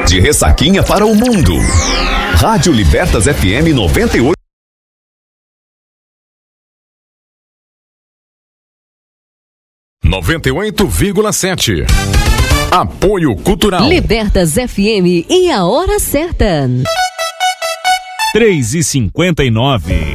De Ressaquinha para o mundo. Rádio Libertas FM 98,7. Apoio Cultural. Libertas FM e a hora certa. 3h59.